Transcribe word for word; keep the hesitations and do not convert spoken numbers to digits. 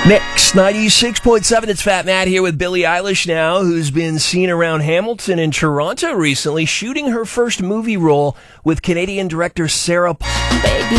Next, ninety-six point seven, it's Fat Matt here with Billie Eilish now, who's been seen around Hamilton and Toronto recently, shooting her first movie role with Canadian director Sarah Paul. Baby,